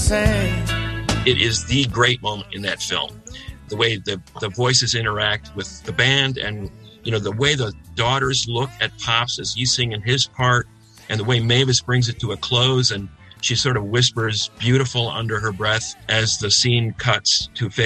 same. It is the great moment in that film. The way the voices interact with the band, and the way the daughters look at Pops as he's singing his part, and the way Mavis brings it to a close, and she sort of whispers beautiful under her breath as the scene cuts to